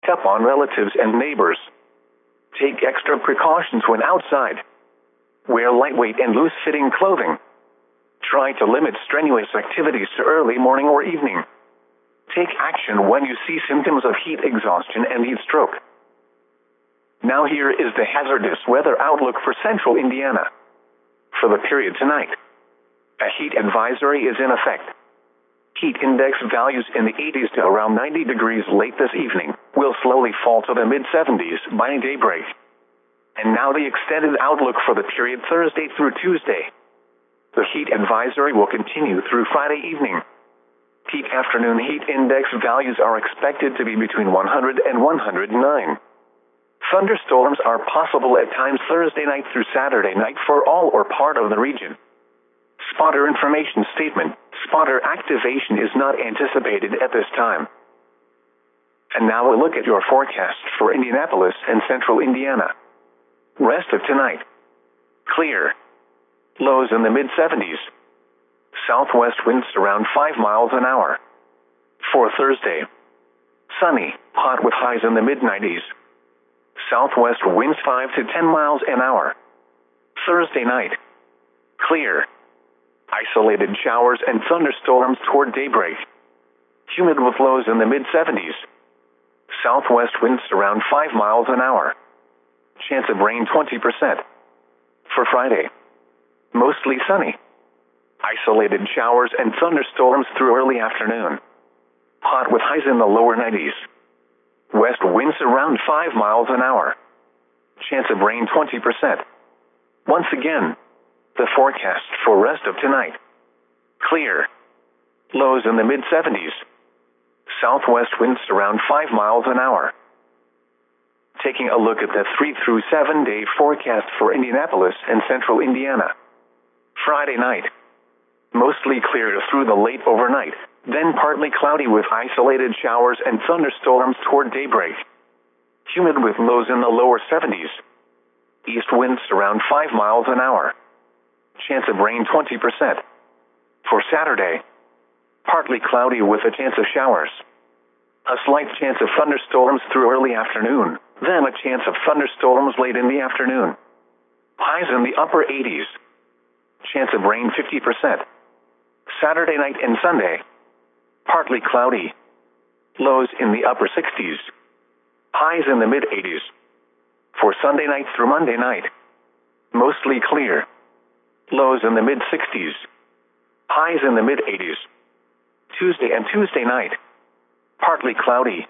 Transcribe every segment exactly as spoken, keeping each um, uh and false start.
up on relatives and neighbors. Take extra precautions when outside. Wear lightweight and loose-fitting clothing. Try to limit strenuous activities to early morning or evening. Take action when you see symptoms of heat exhaustion and heat stroke. Now here is the hazardous weather outlook for central Indiana. For the period tonight, a heat advisory is in effect. Heat index values in the eighties to around ninety degrees late this evening will slowly fall to the mid-seventies by daybreak. And now the extended outlook for the period Thursday through Tuesday. The heat advisory will continue through Friday evening. Peak afternoon heat index values are expected to be between one hundred and one hundred nine. Thunderstorms are possible at times Thursday night through Saturday night for all or part of the region. Spotter information statement. Spotter activation is not anticipated at this time. And now we'll look at your forecast for Indianapolis and central Indiana. Rest of tonight. Clear. Lows in the mid-seventies. Southwest winds around five miles an hour. For Thursday. Sunny, hot with highs in the mid-nineties. Southwest winds five to ten miles an hour. Thursday night. Clear. Isolated showers and thunderstorms toward daybreak. Humid with lows in the mid-seventies. Southwest winds around five miles an hour. Chance of rain twenty percent. For Friday. Mostly sunny. Isolated showers and thunderstorms through early afternoon. Hot with highs in the lower nineties. West winds around five miles an hour. Chance of rain twenty percent. Once again, the forecast for rest of tonight. Clear. Lows in the mid-seventies. Southwest winds around five miles an hour. Taking a look at the three through seven day forecast for Indianapolis and central Indiana. Friday night. Mostly clear through the late overnight, then partly cloudy with isolated showers and thunderstorms toward daybreak. Humid with lows in the lower seventies. East winds around five miles an hour. Chance of rain twenty percent. For Saturday. Partly cloudy with a chance of showers. A slight chance of thunderstorms through early afternoon, then a chance of thunderstorms late in the afternoon. Highs in the upper eighties. Chance of rain fifty percent. Saturday night and Sunday. Partly cloudy. Lows in the upper sixties. Highs in the mid-eighties. For Sunday night through Monday night. Mostly clear. Lows in the mid-sixties. Highs in the mid-eighties. Tuesday and Tuesday night. Partly cloudy.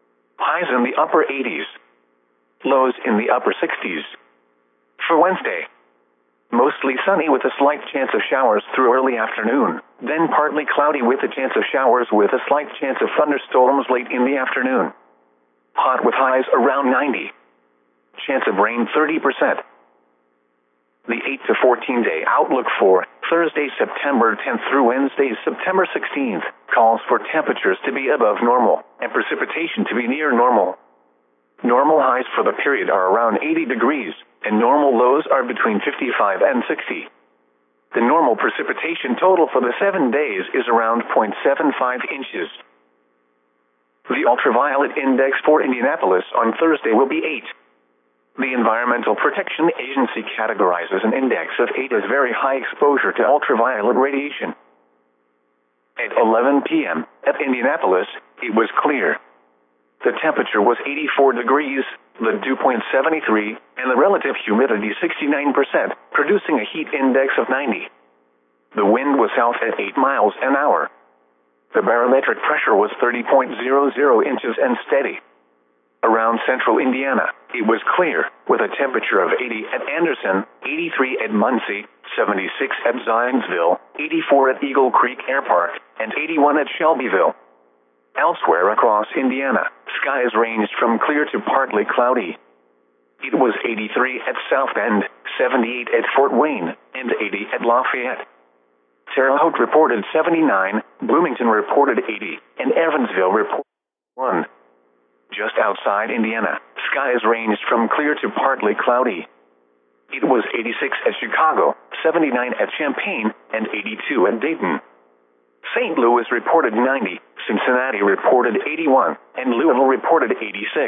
Highs in the upper eighties. Lows in the upper sixties. For Wednesday. Mostly sunny with a slight chance of showers through early afternoon, then partly cloudy with a chance of showers with a slight chance of thunderstorms late in the afternoon. Hot with highs around ninety. Chance of rain thirty percent. The eight to fourteen day outlook for Thursday, September tenth through Wednesday, September sixteenth, calls for temperatures to be above normal and precipitation to be near normal. Normal highs for the period are around eighty degrees, and normal lows are between fifty-five and sixty. The normal precipitation total for the seven days is around zero point seven five inches. The ultraviolet index for Indianapolis on Thursday will be eight. The Environmental Protection Agency categorizes an index of eight as very high exposure to ultraviolet radiation. At eleven p m at Indianapolis, it was clear. The temperature was eighty-four degrees, the dew point seventy-three, and the relative humidity sixty-nine percent, producing a heat index of ninety. The wind was south at eight miles an hour. The barometric pressure was thirty point zero zero inches and steady. Around central Indiana, it was clear, with a temperature of eighty at Anderson, eighty-three at Muncie, seventy-six at Zionsville, eighty-four at Eagle Creek Air Park, and eighty-one at Shelbyville. Elsewhere across Indiana, skies ranged from clear to partly cloudy. It was eighty-three at South Bend, seventy-eight at Fort Wayne, and eighty at Lafayette. Terre Haute reported seventy-nine, Bloomington reported eighty, and Evansville reported one. Just outside Indiana, skies ranged from clear to partly cloudy. It was eighty-six at Chicago, seventy-nine at Champaign, and eighty-two at Dayton. Saint Louis reported ninety, Cincinnati reported eighty-one, and Louisville reported eighty-six.